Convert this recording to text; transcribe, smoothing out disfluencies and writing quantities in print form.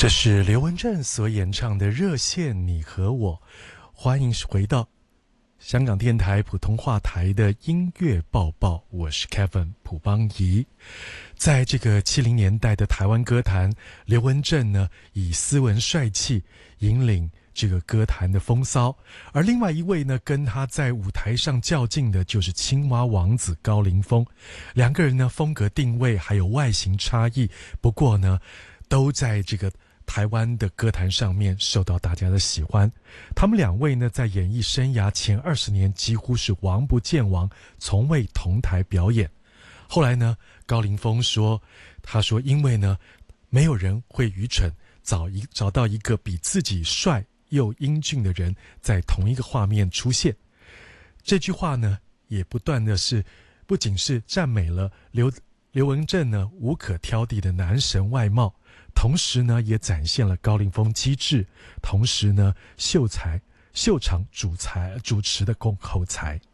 这是刘文正所演唱的《热线你和我》，欢迎回到香港电台普通话台的音乐报报，我是 Kevin 朴邦仪。在这个70年代的台湾歌坛，刘文正呢以斯文帅气引领这个歌坛的风骚，而另外一位呢跟他在舞台上较劲的就是青蛙王子高凌风。两个人呢风格定位还有外形差异，不过呢都在这个台湾的歌坛上面受到大家的喜欢。他们两位呢在演艺生涯前20年几乎是王不见王，从未同台表演。后来呢高凌风说，他说因为呢没有人会愚蠢找到一个比自己帅又英俊的人在同一个画面出现。这句话呢也不仅是赞美了刘文正呢无可挑剔的男神外貌，同时呢也展现了高凌风机智，同时呢秀场主持的口才。